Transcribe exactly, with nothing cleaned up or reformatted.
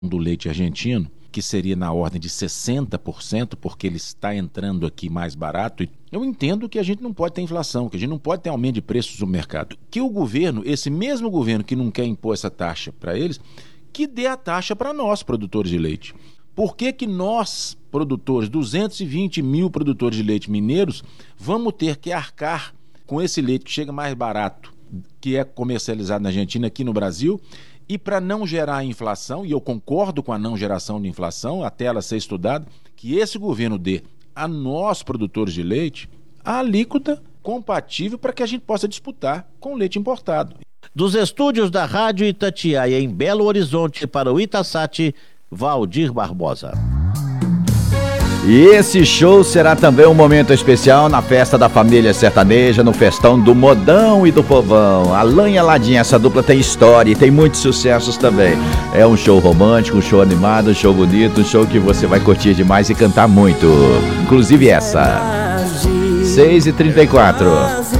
do leite argentino, que seria na ordem de sessenta por cento, porque ele está entrando aqui mais barato. Eu entendo que a gente não pode ter inflação, que a gente não pode ter aumento de preços no mercado. Que o governo, esse mesmo governo que não quer impor essa taxa para eles, que dê a taxa para nós, produtores de leite. Por que que nós, produtores, duzentos e vinte mil produtores de leite mineiros, vamos ter que arcar com esse leite que chega mais barato, que é comercializado na Argentina, aqui no Brasil, e para não gerar inflação, e eu concordo com a não geração de inflação, até ela ser estudada, que esse governo dê a nós, produtores de leite, a alíquota compatível para que a gente possa disputar com o leite importado. Dos estúdios da Rádio Itatiaia em Belo Horizonte para o Itasat, Valdir Barbosa. E esse show será também um momento especial na festa da família sertaneja, no festão do Modão e do Povão. Alain e Aladim, essa dupla tem história e tem muitos sucessos também. É um show romântico, um show animado, um show bonito, um show que você vai curtir demais e cantar muito. Inclusive essa. seis e trinta e quatro.